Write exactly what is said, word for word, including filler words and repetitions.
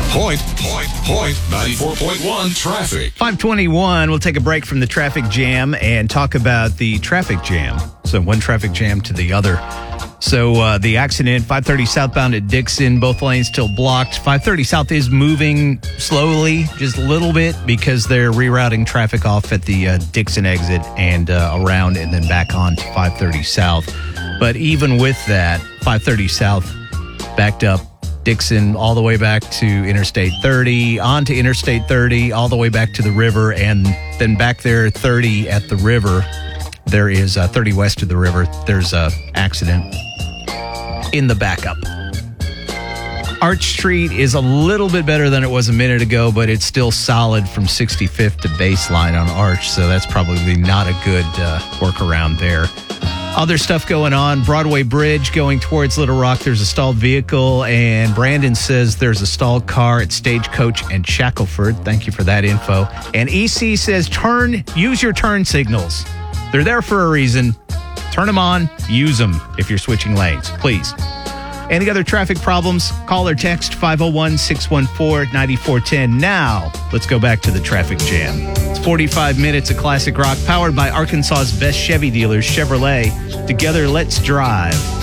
Point, point, point, ninety-four point one traffic. five twenty-one, we'll take a break from the traffic jam and talk about the traffic jam. So one traffic jam to the other. So uh, the accident, five thirty southbound at Dixon, both lanes still blocked. five thirty south is moving slowly, just a little bit, because they're rerouting traffic off at the uh, Dixon exit and uh, around and then back on to five thirty south. But even with that, five thirty south backed up Dixon all the way back to Interstate thirty, onto Interstate thirty, all the way back to the river, and then back there thirty at the river. There is uh, thirty west of the river. There's a accident in the backup. Arch Street is a little bit better than it was a minute ago, but it's still solid from sixty-fifth to Baseline on Arch, so that's probably not a good uh, workaround there. Other stuff going on, Broadway Bridge going towards Little Rock. There's a stalled vehicle, and Brandon says there's a stalled car at Stagecoach and Shackleford. Thank you for that info. And E C says turn, use your turn signals. They're there for a reason. Turn them on, use them if you're switching lanes, please. Any other traffic problems? Call or text five oh one, six one four, nine four one oh. Now, let's go back to the traffic jam. It's forty-five minutes of classic rock powered by Arkansas's best Chevy dealers, Chevrolet. Together, let's drive.